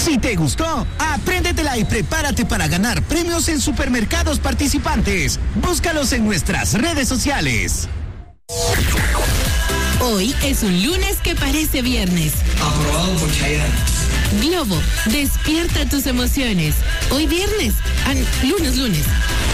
Si te gustó, apréndetela y prepárate para ganar premios en supermercados participantes. Búscalos en nuestras redes sociales. Hoy es un lunes que parece viernes. Aprobado por Chayanne. Globo, despierta tus emociones. Hoy viernes, lunes.